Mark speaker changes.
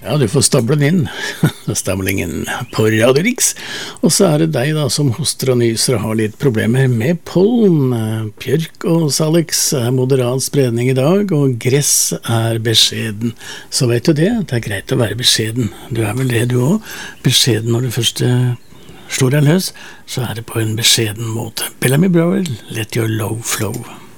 Speaker 1: Ja, du får stable den inn. Stablingen på Radio Rix. Og så det deg da som hoster og nyser og har litt problemer med pollen. Bjørk og salix moderat spredning i dag, og gress beskjeden. Så vet du det, det greit å være beskjeden. Du vel det du også. Beskjeden når du først slår deg løs, så det på en beskjeden måte. Bellamy Browell, let your love flow.